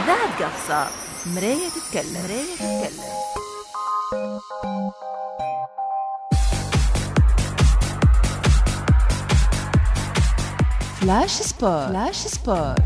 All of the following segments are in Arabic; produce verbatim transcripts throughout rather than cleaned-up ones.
إذاعة قفصة، مراية تتكلم. مراية تتكلم. فلاش سبور. فلاش سبور.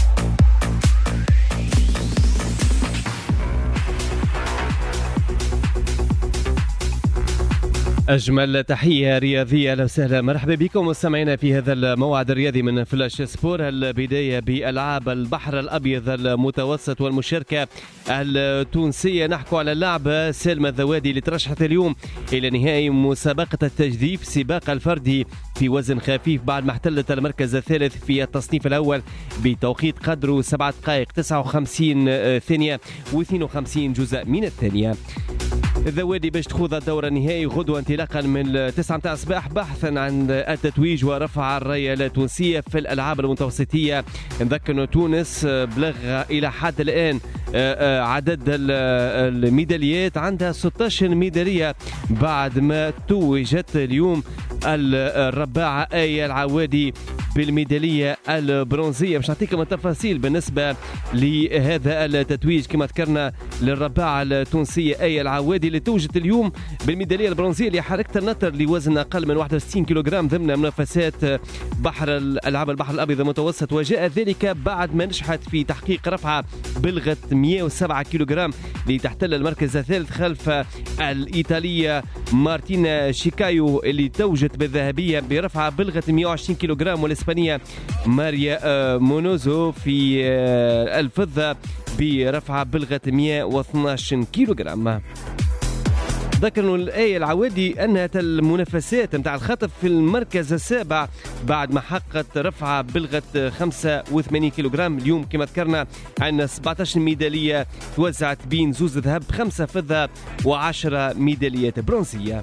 أجمل تحية رياضية، أهلا وسهلا، مرحبا بكم مستمعينا في هذا الموعد الرياضي من فلاش سبور. البداية بألعاب البحر الأبيض المتوسط والمشاركة التونسية. نحكي على اللعبة سلمى الذوادي اللي ترشحت اليوم إلى نهائي مسابقة التجديف سباق الفردي في وزن خفيف بعد ما احتلت المركز الثالث في التصنيف الأول بتوقيت قدره سبعة دقائق تسعة وخمسين ثانية واثنين وخمسين جزء من الثانية. الذوادي باش تخوض الدور النهائي غدوة انطلاقا من تسعة متاع الصباح بحثا عن التتويج ورفع الراية التونسية في الألعاب المتوسطية. نذكر أن تونس بلغ إلى حد الآن عدد الميداليات، عندها ستة عشر ميدالية بعد ما توجت اليوم الرباعة آية العوادي بالميدالية البرونزية. باش نعطيكم التفاصيل بالنسبة لهذا التتويج كما ذكرنا للرباعة التونسية آية العوادي اللي توجت اليوم بالميدالية البرونزية لحركة النطر لوزن أقل من واحد وستين كيلوغرام ضمن منافسات بحر الألعاب البحر الأبيض المتوسط، وجاء ذلك بعد ما نجحت في تحقيق رفعة بلغت مئة وسبعة كيلوغرام لتحتل المركز الثالث خلف الإيطالية مارتينا شيكايو اللي توجت بالذهبية برفعة بلغت مئة وعشرين كيلوغرام، والإسبانية ماريا مونوزو في الفضة برفعة بلغت مئة واثني عشر كيلوغرام. ذكروا الآية العوادي أنهت المنافسات متاع الخطف في المركز السابع بعد ما حققت رفعة بلغت خمسة وثمانين كيلوغرام. اليوم كما ذكرنا عندنا سبعة عشر ميدالية توزعت بين زوز ذهب خمسة فضة وعشرة ميداليات برونزية.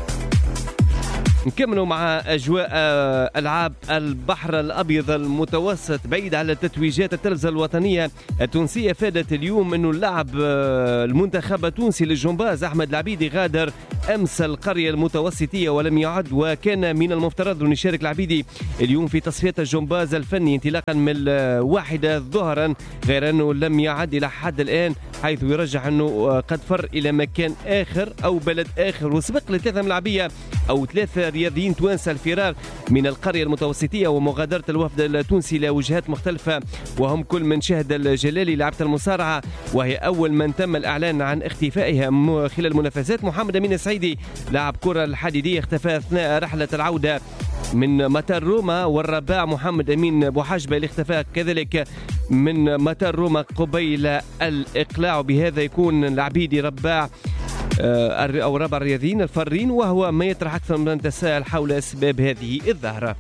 نكملوا مع أجواء ألعاب البحر الأبيض المتوسط. بعيد على التتويجات، التلفزة الوطنية التونسية فادت اليوم أنه اللاعب المنتخب التونسي للجمباز أحمد العبيدي غادر أمس القرية المتوسطية ولم يعد، وكان من المفترض أن يشارك العبيدي اليوم في تصفية الجمباز الفني انطلاقا من الواحدة ظهرا، غير أنه لم يعد إلى حد الآن، حيث يرجح أنه قد فر إلى مكان آخر أو بلد آخر. وسبق لثلاثة ملاعبية أو ثلاثة رياضيين توانسة الفرار من القرية المتوسطية ومغادرة الوفد التونسي لوجهات مختلفة، وهم كل من شهد الجلالي لاعبة المصارعة وهي أول من تم الإعلان عن اختفائها خلال المنافسات. محمد أمين السعيدي لاعب كرة الحديدية اختفى أثناء رحلة العودة من مطار روما، والرباع محمد أمين بوحجبة اللي اختفى كذلك من مطار روما قبيل الإقلاع. بهذا يكون العبيدي رباع أو ربع الرياضيين الفارين، وهو ما يطرح أكثر من تساؤل حول أسباب هذه الظاهرة.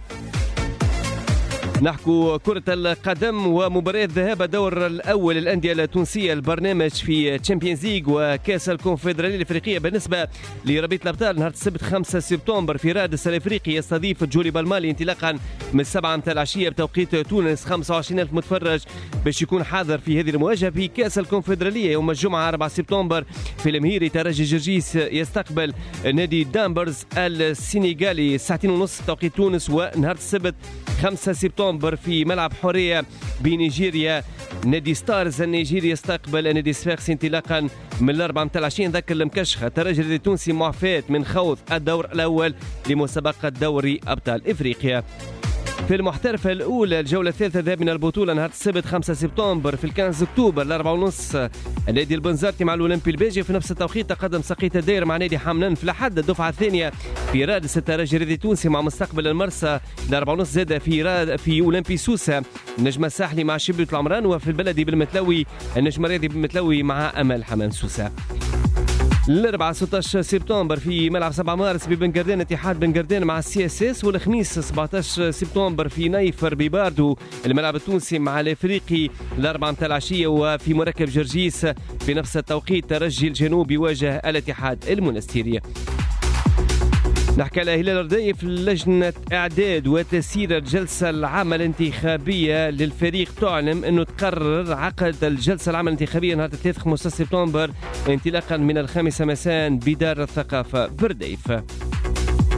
نحكو كرة القدم ومباريات ذهاب دور الأول الأندية التونسية، البرنامج في تشامبيونز ليج وكأس الكونفدرالية الأفريقية. بالنسبة لربيع الأبطال نهار السبت خمسة سبتمبر في رادس الأفريقي يستضيف جولي بالمالي انطلاقا من السبعة متاع العشية بتوقيت تونس. خمسة وعشرين ألف متفرج باش يكون حاضر في هذه المواجهة. في كأس الكونفدرالية يوم الجمعة أربعة سبتمبر في المهيري ترجي جرجيس يستقبل نادي دامبرز السنغالي ساعتين ونص توقيت تونس. ونهار السبت خمسة سبتمبر في ملعب حورية بنيجيريا نادي ستارز النيجيري يستقبل نادي صفاقس انطلاقا من الأربعة متاع العشرين. ذاك المكشخة الترجي التونسي معفاة من خوض الدور الأول لمسابقة دوري أبطال إفريقيا. في المحترفة الأولى الجولة الثالثة ذهاب من البطولة نهار السبت خمسة سبتمبر في الخامس أكتوبر الأربعة ونص النادي البنزرتي مع الأولمبي البيجي. في نفس التوقيت تقدم سقيت الداير مع نادي حملان في الأحد. الدفعة الثانية في رادس الترجي التونسي مع مستقبل المرسى الأربعة ونص زاد في راد في أولمبي سوسة النجم الساحلي مع شبلة العمران. وفي البلدي بالمتلوي النجم الرياضي بالمتلوي مع أمل حمان سوسة. الأربعاء ستة عشر سبتمبر في ملعب سبعة مارس ببنقردان اتحاد بنقردان مع السي اس اس. والخميس سبعة عشر سبتمبر في نايفر بباردو الملعب التونسي مع الافريقي الأربعة متاع العشية. وفي مركب جرجيس في نفس التوقيت ترجي الجنوب يواجه الاتحاد المنستيري. نحكي على هلال الرداي في لجنة إعداد وتسيير الجلسة العامة الانتخابية للفريق. تعلم أنه تقرر عقد الجلسة العامة الانتخابية نهار الثلاث خمسة عشر سبتمبر انطلاقا من الخامسة مساء بدار الثقافة برديف.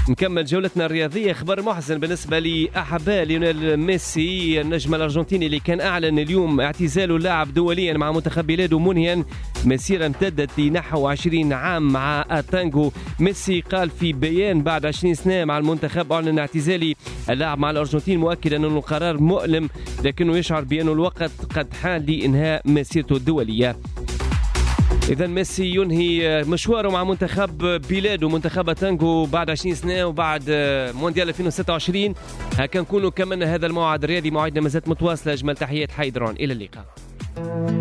نكمل جولتنا الرياضية. خبر محزن بالنسبة لأحباء ليونيل ميسي النجم الأرجنتيني اللي كان أعلن اليوم اعتزاله اللاعب دوليا مع منتخب بلاده منهيا مسيرة امتدت لنحو عشرين عام مع التانجو. ميسي قال في بيان بعد عشرين سنة مع المنتخب أعلن اعتزالي اللاعب مع الأرجنتين، مؤكدا أنه قرار مؤلم لكنه يشعر بأن الوقت قد حان لإنهاء مسيرته الدولية. إذا ميسي ينهي مشواره مع منتخب بلاده منتخب تانجو بعد عشرين سنة وبعد مونديال ألفين وستة وعشرين. هكا نكونوا كملنا هذا الموعد الرياضي. موعدنا مازالت متواصلة. أجمل تحيات حيدران، إلى اللقاء.